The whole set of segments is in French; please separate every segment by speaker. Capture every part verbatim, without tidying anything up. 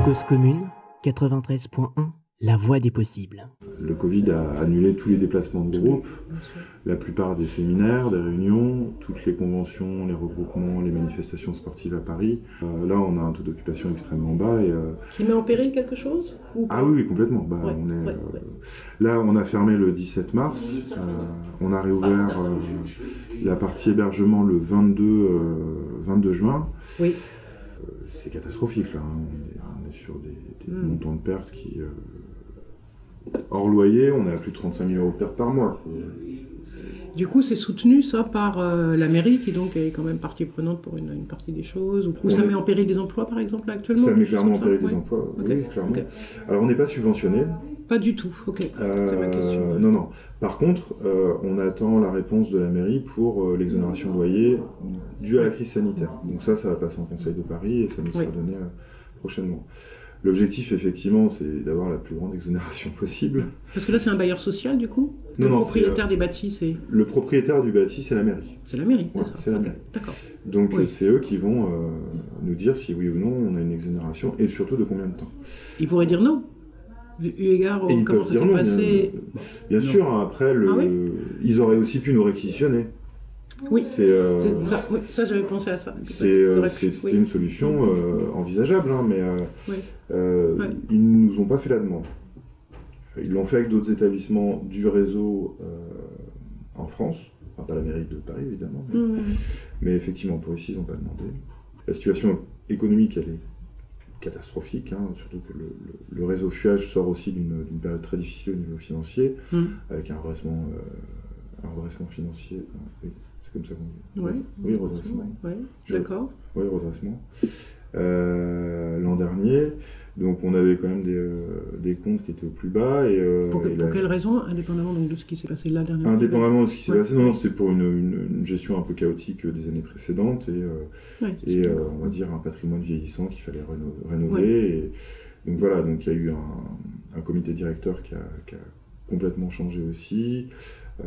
Speaker 1: Cause commune, quatre-vingt-treize point un, la voie des possibles.
Speaker 2: Le Covid a annulé tous les déplacements de groupe, la plupart des séminaires, des réunions, toutes les conventions, les regroupements, les manifestations sportives à Paris. Euh, là, on a un taux d'occupation extrêmement bas. Et, euh...
Speaker 3: Qui met en péril quelque chose ou
Speaker 2: Ah oui, oui, complètement. Bah,
Speaker 3: ouais,
Speaker 2: on est,
Speaker 3: ouais,
Speaker 2: euh...
Speaker 3: ouais.
Speaker 2: Là, on a fermé le dix-sept mars. Euh, on a réouvert euh, la partie hébergement le vingt-deux juin.
Speaker 3: Oui.
Speaker 2: Euh, c'est catastrophique, là. Hein. On, est, on est sur des, des mm. montants de pertes qui... Euh... Hors loyer, on est à plus de trente-cinq mille euros de pertes par mois. C'est...
Speaker 3: Du coup, c'est soutenu ça par euh, la mairie qui donc est quand même partie prenante pour une, une partie des choses. Ou, ou ça est... met en péril des emplois par exemple là, actuellement.
Speaker 2: Ça met clairement en péril des
Speaker 3: ouais.
Speaker 2: emplois.
Speaker 3: Okay.
Speaker 2: Oui, clairement. Okay. Alors on n'est pas subventionné.
Speaker 3: Pas du tout. Ok.
Speaker 2: Euh,
Speaker 3: C'était ma question.
Speaker 2: Non, non. Par contre, euh, on attend la réponse de la mairie pour euh, l'exonération de loyer due à la crise sanitaire. Donc ça, ça va passer en Conseil de Paris et ça nous sera oui. donné euh, prochainement. L'objectif, effectivement, c'est d'avoir la plus grande exonération possible.
Speaker 3: Parce que là, c'est un bailleur social, du coup ?
Speaker 2: Non,
Speaker 3: Le
Speaker 2: non,
Speaker 3: propriétaire
Speaker 2: c'est,
Speaker 3: des bâtis, c'est...
Speaker 2: Le propriétaire du bâti, c'est la mairie.
Speaker 3: C'est la mairie,
Speaker 2: ouais,
Speaker 3: c'est ça.
Speaker 2: C'est la
Speaker 3: okay.
Speaker 2: mairie.
Speaker 3: D'accord.
Speaker 2: Donc,
Speaker 3: oui.
Speaker 2: c'est eux qui vont euh, nous dire si oui ou non on a une exonération, et surtout de combien de temps.
Speaker 3: Ils pourraient dire non, vu égard au comment ça s'est
Speaker 2: non,
Speaker 3: passé.
Speaker 2: Bien, bien sûr, hein, après, le, ah oui ils auraient aussi pu nous réquisitionner.
Speaker 3: Oui,
Speaker 2: c'est, euh,
Speaker 3: c'est ça, oui, ça j'avais pensé à ça.
Speaker 2: C'est, euh, c'est, c'est oui. une solution euh, envisageable, hein, mais euh,
Speaker 3: oui.
Speaker 2: euh, ouais. ils ne nous ont pas fait la demande. Ils l'ont fait avec d'autres établissements du réseau euh, en France, enfin pas la mairie de Paris évidemment, mais, mmh. mais effectivement pour ici ils n'ont pas demandé. La situation économique elle est catastrophique, hein, surtout que le, le, le réseau Fuage sort aussi d'une, d'une période très difficile au niveau financier, mmh. avec un redressement, euh, un redressement financier. Euh, oui. C'est comme ça qu'on dit.
Speaker 3: Oui,
Speaker 2: oui redressement.
Speaker 3: Oui,
Speaker 2: Je...
Speaker 3: d'accord.
Speaker 2: Oui, redressement. Euh, l'an dernier, donc on avait quand même des, euh, des comptes qui étaient au plus bas. Et, euh,
Speaker 3: pour que,
Speaker 2: et
Speaker 3: pour
Speaker 2: la...
Speaker 3: quelle raison, indépendamment donc, de ce qui s'est passé là dernièrement ?
Speaker 2: Indépendamment de ce qui s'est ouais. passé, non, non, c'était pour une, une, une gestion un peu chaotique des années précédentes et, euh, ouais, et euh, on va dire un patrimoine vieillissant qu'il fallait réno- rénover. Ouais. Et, donc voilà, donc il y a eu un, un comité directeur qui a, qui a complètement changé aussi. Euh,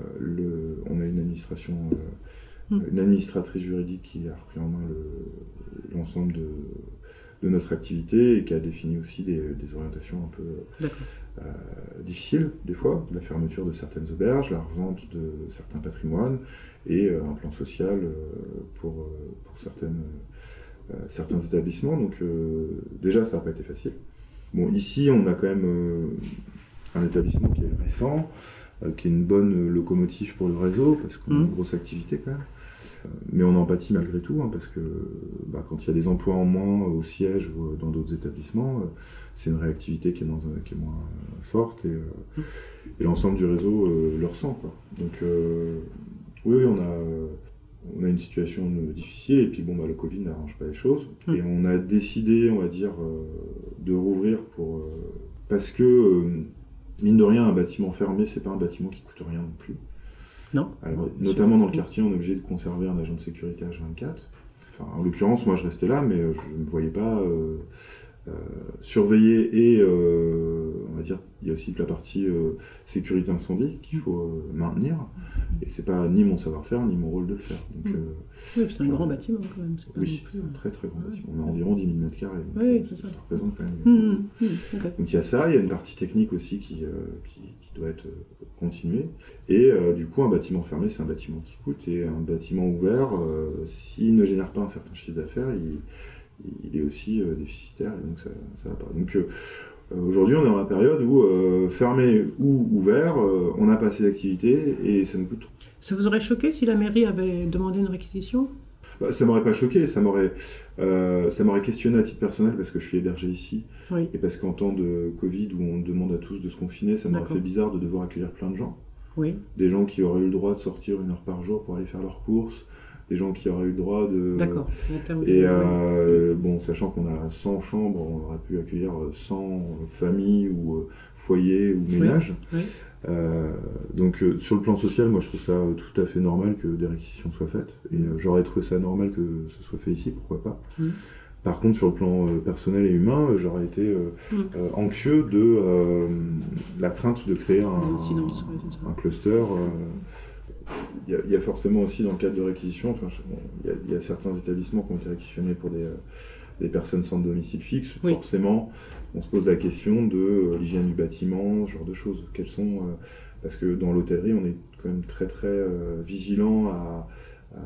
Speaker 2: le, on a une administration, euh, mmh. une administratrice juridique qui a repris en main le, l'ensemble de, de notre activité et qui a défini aussi des, des orientations un peu euh, difficiles, des fois, la fermeture de certaines auberges, la revente de certains patrimoines et euh, un plan social euh, pour, pour certaines, euh, certains établissements. Donc euh, déjà, ça n'a pas été facile. Bon, ici, on a quand même euh, un établissement qui est récent, qui est une bonne locomotive pour le réseau, parce qu'on mmh. a une grosse activité quand même. Mais on en pâtit malgré tout, hein, parce que bah, quand il y a des emplois en moins au siège ou dans d'autres établissements, c'est une réactivité qui est, dans, qui est moins forte, et, mmh. et l'ensemble du réseau euh, le ressent, quoi. Donc euh, oui, on a, on a une situation difficile, et puis bon, bah, le Covid n'arrange pas les choses. Mmh. Et on a décidé, on va dire, euh, de rouvrir pour, euh, parce que euh, mine de rien, un bâtiment fermé, c'est pas un bâtiment qui coûte rien non plus.
Speaker 3: Non.
Speaker 2: Alors, notamment dans le quartier, on est obligé de conserver un agent de sécurité H vingt-quatre. Enfin, en l'occurrence, moi, je restais là, mais je ne me voyais pas euh, euh, surveiller et, euh, on va dire, il y a aussi toute la partie euh, sécurité incendie qu'il faut euh, maintenir. Et c'est pas ni mon savoir-faire, ni mon rôle de le faire. Donc,
Speaker 3: mmh. euh, oui, c'est un genre, grand bâtiment quand même. C'est pas
Speaker 2: oui,
Speaker 3: non plus,
Speaker 2: un très très grand
Speaker 3: ouais.
Speaker 2: bâtiment. On a environ dix mille mètres carrés. Donc,
Speaker 3: oui, c'est ça.
Speaker 2: Ça représente quand même.
Speaker 3: Mmh, mmh, okay.
Speaker 2: Donc il y a ça, il y a une partie technique aussi qui, euh, qui, qui doit être euh, continuée. Et euh, du coup, un bâtiment fermé, c'est un bâtiment qui coûte. Et un bâtiment ouvert, euh, s'il ne génère pas un certain chiffre d'affaires, il, il est aussi euh, déficitaire. Et donc ça ne va pas. Donc euh, aujourd'hui, on est dans la période où, euh, fermé ou ouvert, euh, on n'a pas assez d'activité et ça nous coûte trop.
Speaker 3: Ça vous aurait choqué si la mairie avait demandé une réquisition ?
Speaker 2: Bah, ça m'aurait pas choqué, ça m'aurait, euh, ça m'aurait questionné à titre personnel parce que je suis hébergé ici. Oui. Et parce qu'en temps de Covid où on demande à tous de se confiner, ça m'aurait D'accord. fait bizarre de devoir accueillir plein de gens.
Speaker 3: Oui.
Speaker 2: Des gens qui auraient eu le droit de sortir une heure par jour pour aller faire leurs courses, des gens qui auraient eu le droit de...
Speaker 3: D'accord.
Speaker 2: Et euh, bon, sachant qu'on a cent chambres, on aurait pu accueillir cent familles ou euh, foyers ou ménages. Oui. Oui. Euh, donc euh, sur le plan social, moi je trouve ça euh, tout à fait normal que des réquisitions soient faites et euh, j'aurais trouvé ça normal que ce soit fait ici, pourquoi pas. Mmh. Par contre sur le plan euh, personnel et humain, euh, j'aurais été euh, mmh. euh, anxieux de euh, la crainte de créer un, un, silence, ouais, un cluster. Il euh, y, y a forcément aussi dans le cadre de réquisition, enfin, il y, y a certains établissements qui ont été réquisitionnés pour des, des personnes sans domicile fixe,
Speaker 3: oui.
Speaker 2: forcément, on se pose la question de euh, l'hygiène du bâtiment, ce genre de choses. Quelles sont, euh, parce que dans l'hôtellerie, on est quand même très très euh, vigilant à, à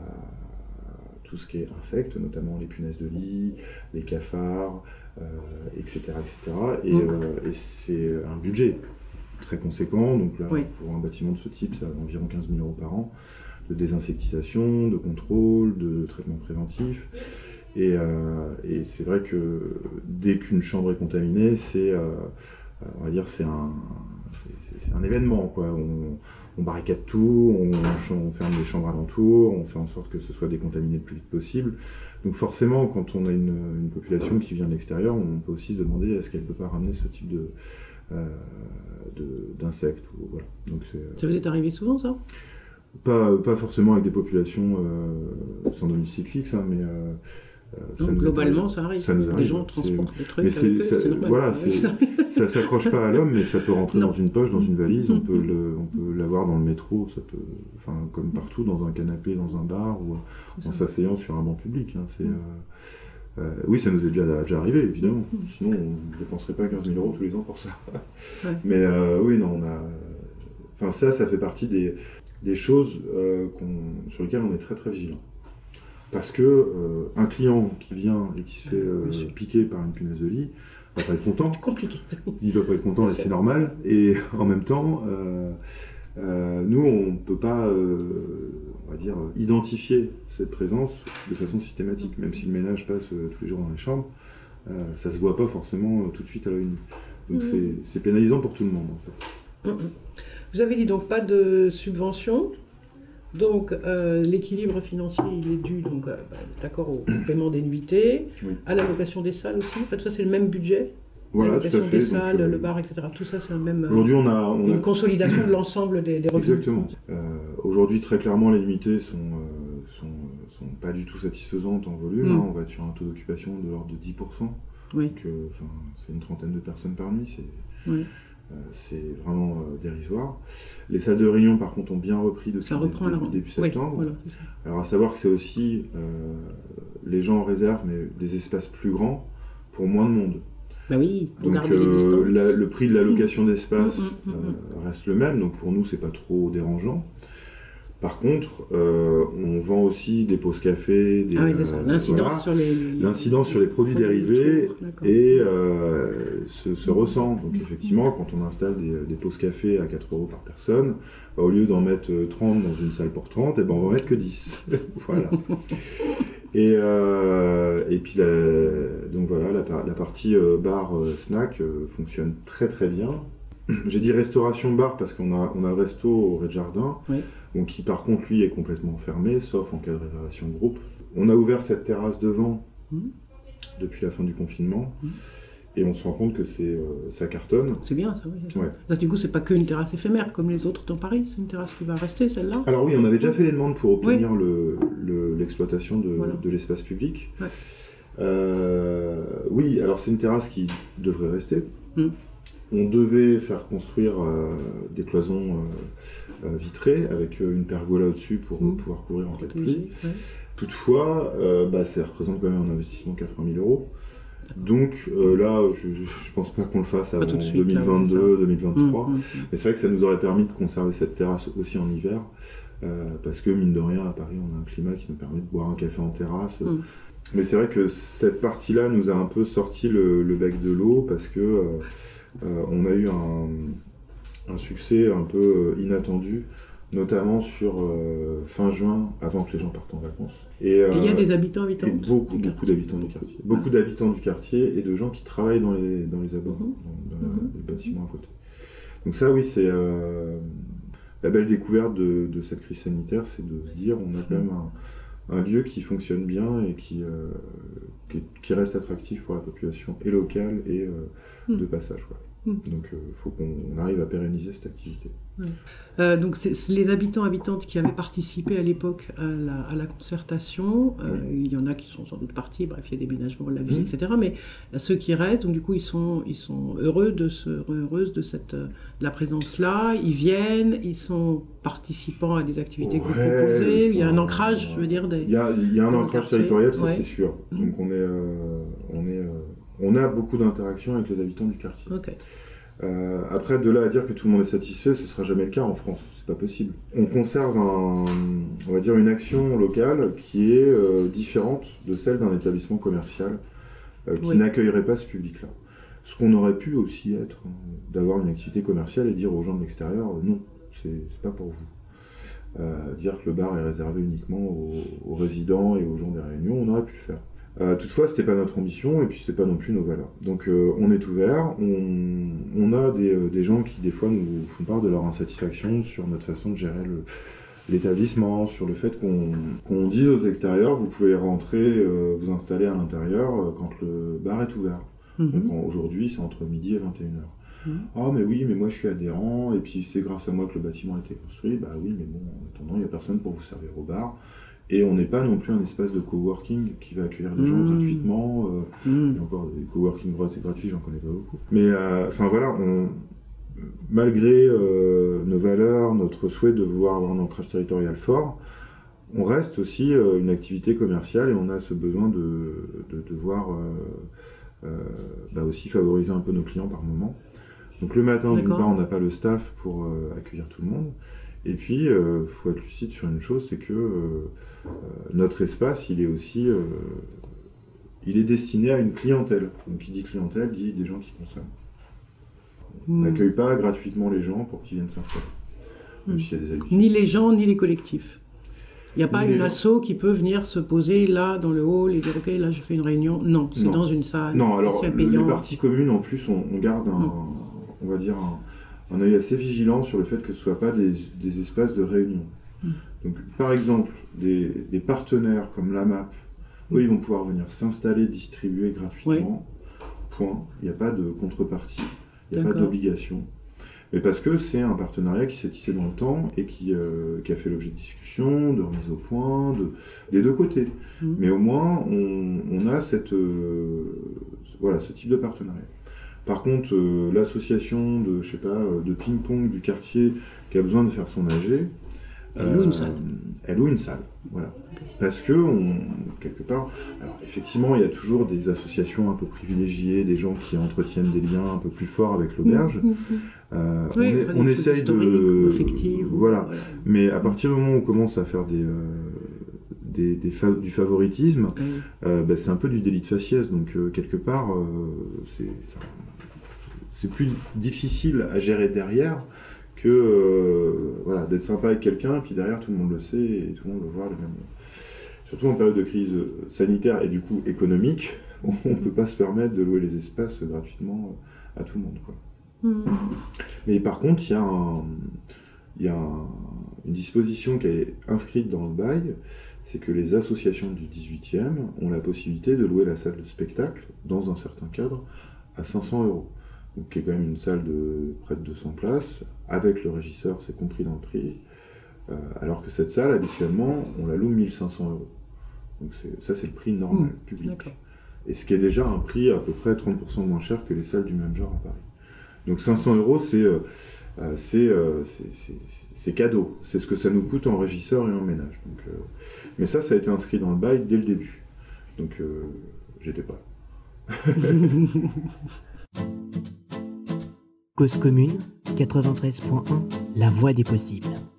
Speaker 2: tout ce qui est insectes, notamment les punaises de lit, les cafards, euh, et cetera, et cetera. Et,
Speaker 3: mmh.
Speaker 2: euh, et c'est un budget très conséquent. Donc là,
Speaker 3: oui.
Speaker 2: pour un bâtiment de ce type, ça a environ quinze mille euros par an, de désinsectisation, de contrôle, de traitement préventif. Et, euh, et c'est vrai que dès qu'une chambre est contaminée, c'est, euh, on va dire, c'est un, c'est, c'est un événement, quoi. On, on barricade tout, on, on ferme les chambres alentours, on fait en sorte que ce soit décontaminé le plus vite possible. Donc forcément, quand on a une, une population qui vient de l'extérieur, on peut aussi se demander est-ce qu'elle ne peut pas ramener ce type de, euh, de, d'insectes. Ou, voilà. Donc c'est,
Speaker 3: ça vous est arrivé souvent, ça ?
Speaker 2: Pas, pas forcément avec des populations euh, sans domicile fixe, hein, mais... Euh,
Speaker 3: Donc, ça globalement, ça arrive. Ça nous arrive. Les gens transportent c'est... des trucs
Speaker 2: mais
Speaker 3: avec
Speaker 2: c'est,
Speaker 3: eux,
Speaker 2: ça,
Speaker 3: c'est normal.
Speaker 2: Voilà, c'est, ça ne s'accroche pas à l'homme, mais ça peut rentrer
Speaker 3: non.
Speaker 2: dans une poche, dans une valise, on peut, le, on peut l'avoir dans le métro, ça peut, enfin, comme partout, dans un canapé, dans un bar, ou en s'asseyant sur un banc public. Hein, c'est, mm. euh, euh, oui, ça nous est déjà, déjà arrivé, évidemment. Mm. Sinon, on ne dépenserait pas quinze mille euros tous les ans pour ça. Ouais. Mais euh, oui, non, on a... Enfin, ça, ça fait partie des, des choses euh, qu'on, sur lesquelles on est très, très vigilant. Parce que euh, un client qui vient et qui se fait euh, piquer par une punaise de lit va pas être content.
Speaker 3: C'est compliqué.
Speaker 2: Il va pas être content, et c'est normal. Et en même temps, euh, euh, nous, on ne peut pas, euh, on va dire, identifier cette présence de façon systématique. Même si le ménage passe euh, tous les jours dans les chambres, euh, ça se voit pas forcément euh, tout de suite à l'œil nu. Donc mmh. c'est, c'est pénalisant pour tout le monde, en fait.
Speaker 3: Mmh. Vous avez dit donc pas de subvention. Donc, euh, l'équilibre financier, il est dû, donc, euh, bah, d'accord, au, au paiement des nuitées, oui. à la location des salles aussi. En fait, ça, c'est le même budget.
Speaker 2: Voilà,
Speaker 3: la location
Speaker 2: tout à fait.
Speaker 3: des salles,
Speaker 2: donc, euh,
Speaker 3: le bar, et cetera. Tout ça, c'est un même.
Speaker 2: Aujourd'hui, on a, on
Speaker 3: une
Speaker 2: a...
Speaker 3: consolidation de l'ensemble des, des revenus.
Speaker 2: Exactement. Euh, aujourd'hui, très clairement, les nuitées sont, euh, sont, sont pas du tout satisfaisantes en volume. Mm. Hein. On va être sur un taux d'occupation de l'ordre de dix pour cent. Oui. Donc, euh, c'est une trentaine de personnes par nuit. C'est... Oui. Euh, c'est vraiment euh, dérisoire. Les salles de réunion, par contre, ont bien repris depuis,
Speaker 3: ça reprend
Speaker 2: début,
Speaker 3: la...
Speaker 2: début septembre.
Speaker 3: Oui, voilà, c'est ça.
Speaker 2: Alors, à savoir que c'est aussi, euh, les gens réservent mais des espaces plus grands pour moins de monde.
Speaker 3: Bah oui,
Speaker 2: donc euh, la, le prix de la location d'espace mmh, mmh, mmh. Euh, reste le même, donc pour nous, c'est pas trop dérangeant. Par contre, euh, on vend aussi des pauses café, des,
Speaker 3: ah oui, c'est ça. L'incidence,
Speaker 2: voilà.
Speaker 3: sur, les,
Speaker 2: L'incidence sur les produits, produits dérivés tour, et euh, se, se ressent. Donc effectivement, quand on installe des, des pauses café à quatre euros par personne, bah, au lieu d'en mettre trente dans une salle pour trente, eh ben, on va en mettre que dix. Voilà. Et, euh, et puis la, donc voilà, la, la partie euh, bar euh, snack euh, fonctionne très très bien. J'ai dit restauration bar parce qu'on a, on a le resto au rez-de-jardin, oui. donc qui par contre lui est complètement fermé, sauf en cas de réservation de groupe. On a ouvert cette terrasse devant mmh. depuis la fin du confinement, mmh. et on se rend compte que c'est, euh, ça cartonne.
Speaker 3: C'est bien ça, oui.
Speaker 2: Ouais.
Speaker 3: Parce que du coup, c'est pas qu'une terrasse éphémère comme les autres dans Paris, c'est une terrasse qui va rester celle-là.
Speaker 2: Alors oui, on avait déjà fait les demandes pour obtenir oui. le, le, l'exploitation de, voilà. de l'espace public. Ouais. Euh, oui, alors c'est une terrasse qui devrait rester. Mmh. On devait faire construire euh, des cloisons euh, euh, vitrées avec euh, une pergola au-dessus pour mmh. pouvoir courir en cas de pluie. Ouais. Toutefois, euh, bah, ça représente quand même un investissement de quatre-vingt mille euros. Donc euh, là, je ne pense pas qu'on le fasse avant deux mille vingt-deux, deux mille vingt-trois. Mmh, mmh. Mais c'est vrai que ça nous aurait permis de conserver cette terrasse aussi en hiver. Euh, parce que mine de rien, à Paris, on a un climat qui nous permet de boire un café en terrasse. Mmh. Mais c'est vrai que cette partie-là nous a un peu sorti le, le bec de l'eau parce que euh, Euh, on a eu un, un succès un peu euh, inattendu, notamment sur euh, fin juin, avant que les gens partent en vacances. Et
Speaker 3: il euh, y a des habitants habitants
Speaker 2: beaucoup, beaucoup d'habitants du quartier. Beaucoup ouais. d'habitants du quartier et de gens qui travaillent dans les, dans les abords, mm-hmm. dans, dans mm-hmm. les bâtiments à côté. Donc ça, oui, c'est euh, la belle découverte de, de cette crise sanitaire, c'est de se dire on a quand même un, un lieu qui fonctionne bien et qui, euh, qui, qui reste attractif pour la population et locale et euh, mm. de passage. Quoi. Mm. Donc il euh, faut qu'on arrive à pérenniser cette activité.
Speaker 3: Ouais. Euh, donc c'est, c'est les habitants habitantes qui avaient participé à l'époque à la, à la concertation, euh, oui. il y en a qui sont sans doute partis, bref il y a déménagement, la vie, mmh. et cetera. Mais ceux qui restent, donc du coup ils sont, ils sont heureux de ce, heureuses de cette de la présence là, ils viennent, ils sont participants à des activités ouais, que vous proposez, il y a un ancrage, je veux dire. Des,
Speaker 2: il y a, il y a un ancrage territorial, ça ouais. c'est sûr. Mmh. Donc on est, euh, on, est, euh, on a beaucoup d'interactions avec les habitants du quartier.
Speaker 3: Okay.
Speaker 2: Euh, après, de là à dire que tout le monde est satisfait, ce ne sera jamais le cas en France, c'est pas possible. On conserve un, on va dire une action locale qui est euh, différente de celle d'un établissement commercial euh, qui oui. n'accueillerait pas ce public-là. Ce qu'on aurait pu aussi être, euh, d'avoir une activité commerciale et dire aux gens de l'extérieur, euh, non, c'est, c'est pas pour vous. Euh, dire que le bar est réservé uniquement aux, aux résidents et aux gens des réunions, on aurait pu le faire. Euh, toutefois, c'était pas notre ambition et puis c'est pas non plus nos valeurs. Donc euh, on est ouvert, on, on a des, euh, des gens qui des fois nous font part de leur insatisfaction sur notre façon de gérer le, l'établissement, sur le fait qu'on, qu'on dise aux extérieurs, vous pouvez rentrer, euh, vous installer à l'intérieur euh, quand le bar est ouvert. Mm-hmm. Donc en, aujourd'hui, c'est entre midi et vingt et une heures. Mm-hmm. Ah mais oui, mais moi je suis adhérent et puis c'est grâce à moi que le bâtiment a été construit. Bah oui, mais bon, en attendant, il n'y a personne pour vous servir au bar. Et on n'est pas non plus un espace de coworking qui va accueillir des gens mmh. gratuitement. Euh, mmh. Il y a encore des coworking gratuits, j'en connais pas beaucoup. Mais enfin euh, voilà, on, malgré euh, nos valeurs, notre souhait de vouloir avoir un ancrage territorial fort, on reste aussi euh, une activité commerciale et on a ce besoin de, de, de devoir euh, euh, bah aussi favoriser un peu nos clients par moment. Donc le matin, d'une part, on n'a pas le staff pour euh, accueillir tout le monde. Et puis, il euh, faut être lucide sur une chose, c'est que euh, euh, notre espace, il est aussi, euh, il est destiné à une clientèle. Donc, qui dit clientèle, dit des gens qui consomment. On n'accueille mmh. pas gratuitement les gens pour qu'ils viennent s'installer. Même mmh. s'il y a des habitudes.
Speaker 3: Ni les gens, ni les collectifs. Il n'y a pas ni une asso qui peut venir se poser là, dans le hall, et dire « Ok, là, je fais une réunion ». Non, c'est non. dans une salle.
Speaker 2: Non, alors, le, les parties communes, en plus, on, on garde un, mmh. on va dire, un... un œil assez vigilant sur le fait que ce ne soit pas des, des espaces de réunion. Mmh. Donc, par exemple, des, des partenaires comme l'A M A P, eux, ils vont pouvoir venir s'installer, distribuer gratuitement. Oui. Point. Il n'y a pas de contrepartie, il n'y a D'accord. pas d'obligation. Mais parce que c'est un partenariat qui s'est tissé dans le temps et qui, euh, qui a fait l'objet de discussions, de remise au point, de, des deux côtés. Mmh. Mais au moins, on, on a cette, euh, voilà, ce type de partenariat. Par contre, euh, l'association de, je sais pas, de ping-pong du quartier qui a besoin de faire son A G,
Speaker 3: elle euh, loue une salle.
Speaker 2: Elle loue une salle, voilà. Okay. Parce que, on, quelque part, alors effectivement, il y a toujours des associations un peu privilégiées, des gens qui entretiennent des liens un peu plus forts avec l'auberge. Mmh, mmh. Euh, oui, on, est, on essaye de,
Speaker 3: affective,
Speaker 2: voilà. voilà. Mais à partir du moment où on commence à faire des, euh, des, des fa- du favoritisme, mmh. euh, bah, c'est un peu du délit de faciès. Donc euh, quelque part, euh, c'est c'est plus difficile à gérer derrière que euh, voilà, d'être sympa avec quelqu'un, et puis derrière tout le monde le sait, et tout le monde le voit. Les mêmes... Surtout en période de crise sanitaire et du coup économique, on ne peut pas se permettre de louer les espaces gratuitement à tout le monde, quoi. Mmh. Mais par contre, il y a, un, y a un, une disposition qui est inscrite dans le bail, c'est que les associations du dix-huitième ont la possibilité de louer la salle de spectacle, dans un certain cadre, à cinq cents euros. Donc, qui est quand même une salle de près de deux cents places, avec le régisseur, c'est compris dans le prix, euh, alors que cette salle, habituellement, on la loue mille cinq cents euros. Donc c'est, ça, c'est le prix normal, mmh, public. D'accord. Et ce qui est déjà un prix à peu près trente pour cent moins cher que les salles du même genre à Paris. Donc cinq cents euros, c'est, euh, c'est, euh, c'est, c'est, c'est cadeau. C'est ce que ça nous coûte en régisseur et en ménage. Donc, euh, mais ça, ça a été inscrit dans le bail dès le début. Donc, euh, j'étais pas là.
Speaker 1: Cause commune, quatre-vingt-treize point un, la voie des possibles.